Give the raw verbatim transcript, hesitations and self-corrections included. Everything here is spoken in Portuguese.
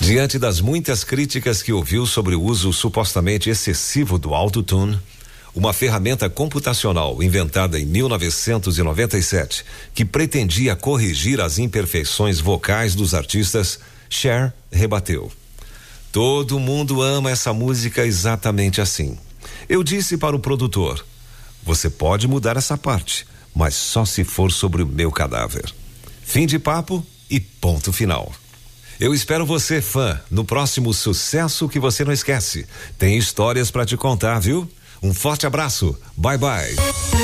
Diante das muitas críticas que ouviu sobre o uso supostamente excessivo do autotune, uma ferramenta computacional inventada em mil novecentos e noventa e sete, que pretendia corrigir as imperfeições vocais dos artistas, Cher rebateu: todo mundo ama essa música exatamente assim. Eu disse para o produtor: você pode mudar essa parte, mas só se for sobre o meu cadáver. Fim de papo e ponto final. Eu espero você, fã, no próximo Sucesso que Você Não Esquece. Tem histórias para te contar, viu? Um forte abraço. Bye bye.